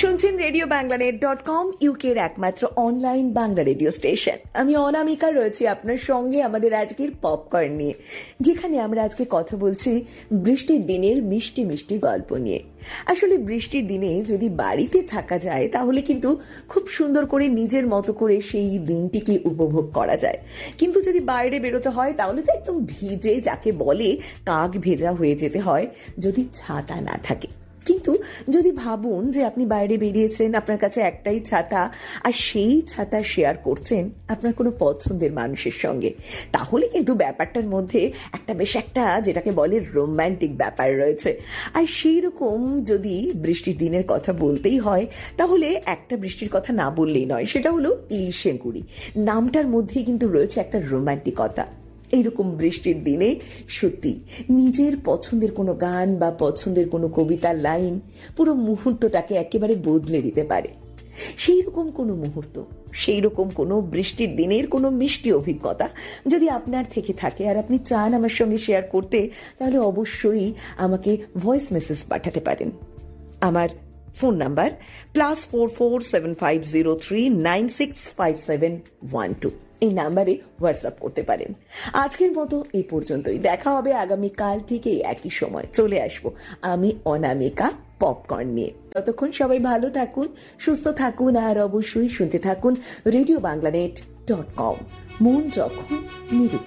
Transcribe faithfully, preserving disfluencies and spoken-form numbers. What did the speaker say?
শুনছেন radio বাংলানেট dot com, ইউকের একমাত্র অনলাইন বাংলা রেডিও স্টেশন। আমি অনামিকা রয়েছি আপনার সঙ্গে আমাদের আজকের পপকর্ন নিয়ে, যেখানে আমরা আজকে কথা বলছি বৃষ্টির দিনের মিষ্টি মিষ্টি গল্প নিয়ে। আসলে বৃষ্টির দিনে যদি বাড়িতে থাকা যায় তাহলে কিন্তু খুব সুন্দর করে নিজের মতো করে সেই দিনটিকে উপভোগ করা যায়, কিন্তু যদি বাইরে বেরোতে হয় তাহলে তো একদম ভিজে, যাকে বলে কাক ভেজা হয়ে যেতে হয় যদি ছাতা না থাকে। কিন্তু যদি ভাবুন যে আপনি বাইরে বেরিয়েছেন, আপনার কাছে একটাই ছাতা, আর সেই ছাতা শেয়ার করছেন আপনার কোনো পছন্দের মানুষের সঙ্গে, তাহলে কিন্তু ব্যাপারটার মধ্যে একটা বেশ একটা যেটাকে বলে রোম্যান্টিক ব্যাপার রয়েছে। আর সেই রকম যদি বৃষ্টির দিনের কথা বলতেই হয় তাহলে একটা বৃষ্টির কথা না বললেই নয়, সেটা হলো ইলশেগুড়ি। নামটার মধ্যেই কিন্তু রয়েছে একটা রোম্যান্টিকতা। এইরকম বৃষ্টির দিনে সত্যি নিজের পছন্দের কোনো গান বা পছন্দের কোনো কবিতার লাইন পুরো মুহূর্তটাকে একেবারে বদলে দিতে পারে। সেই রকম কোনো মুহূর্ত, সেই রকম কোনো বৃষ্টির দিনের কোনো মিষ্টি অভিজ্ঞতা যদি আপনার থেকে থাকে আর আপনি চান আমার সঙ্গে শেয়ার করতে, তাহলে অবশ্যই আমাকে ভয়েস মেসেজ পাঠাতে পারেন। আমার phone number plus four four seven five zero three nine six five seven one two, এই নাম্বারে হোয়াটসঅ্যাপ করতে পারেন। আজকের মতো এই পর্যন্তই, দেখা হবে আগামীকাল ঠিক এই একই সময়। চলে আসবো আমি অনামিকা পপকর্ন নিয়ে। ততক্ষণ সবাই ভালো থাকুন, সুস্থ থাকুন, আর অবশ্যই শুনতে থাকুন রেডিও বাংলানেট ডট কম। মন যখন নিরূপ।